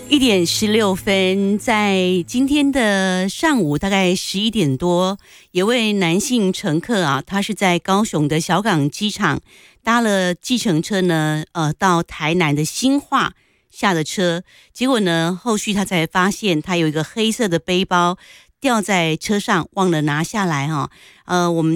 1:16，在今天的上午大概11点多，有位男性乘客啊，他是在高雄的小港机场搭了计程车呢，到台南的新化下的车，结果呢，后续他才发现他有一个黑色的背包掉在车上，忘了拿下来哈。我们